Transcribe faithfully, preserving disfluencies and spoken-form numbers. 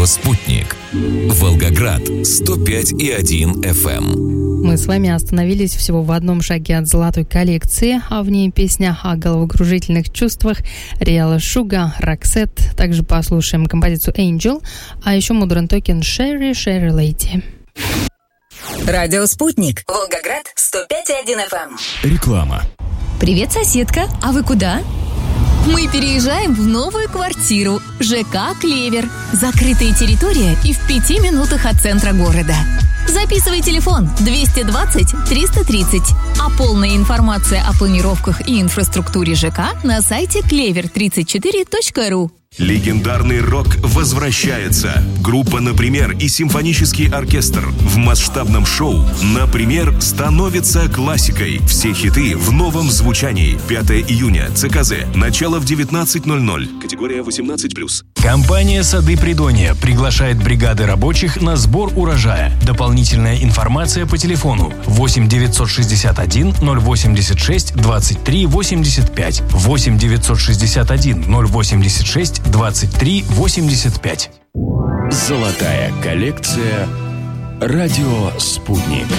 Радио «Спутник». Волгоград сто пять и один эф эм. Мы с вами остановились всего в одном шаге от золотой коллекции, а в ней песня о головокружительных чувствах Риэла Шуга, Роксет. Также послушаем композицию Angel, а еще Modern Talking Sherry, Sherry Lady. Радио «Спутник». Волгоград сто пять и один эф эм. Реклама. Привет, соседка. А вы куда? Мы переезжаем в новую квартиру. ЖК «Клевер». Закрытая территория и в пяти минутах от центра города. Записывай телефон двести двадцать триста тридцать. А полная информация о планировках и инфраструктуре ЖК на сайте клевер тридцать четыре точка ру. Легендарный рок возвращается. Группа «Например» и симфонический оркестр в масштабном шоу «Например» становится классикой. Все хиты в новом звучании. пятого июня. ЦКЗ. Начало в девятнадцать ноль ноль. Категория восемнадцать плюс. Компания «Сады Придонья» приглашает бригады рабочих на сбор урожая. Дополнительная информация по телефону восемь девятьсот шестьдесят один ноль восемьдесят шесть двадцать три восемьдесят пять, восемь девятьсот шестьдесят один ноль восемьдесят шесть двадцать три восемьдесят пять. Золотая коллекция «Радио Спутник».